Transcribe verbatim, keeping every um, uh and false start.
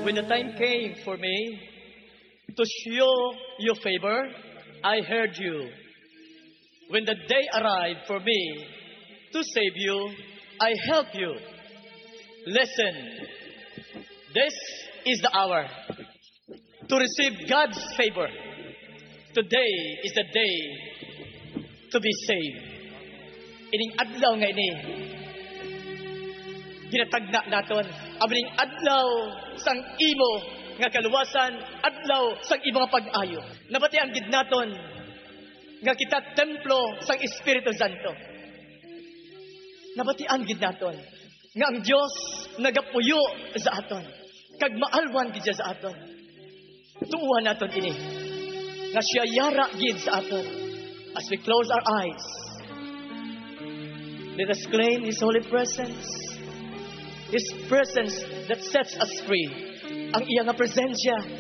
When the time came for me to show you favor, I heard you. When the day arrived for me to save you, I help you. Listen, this is the hour to receive God's favor. Today is the day to be saved. Ining adlaw nga ini, ginatagna naton. Abiling adlaw sang imo nga kaluwasan, adlaw sang imo nga pag-ayo. Nabatian gid naton nga kita templo sang Espiritu Santo. Nabatian gid naton nga ang Dios nagapuyo sa aton. Kag maalwan gid sa aton. Tuuhan naton ini nga siya yara gid sa aton. As we close our eyes, let us claim His holy presence. His presence that sets us free. Ang iyang presensya